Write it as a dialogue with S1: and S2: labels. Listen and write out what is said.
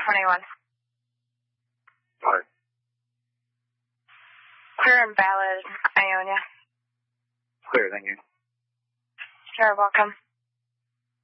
S1: 21.
S2: Hi.
S1: Clear and valid, Ionia.
S2: Clear, thank you.
S1: You're welcome.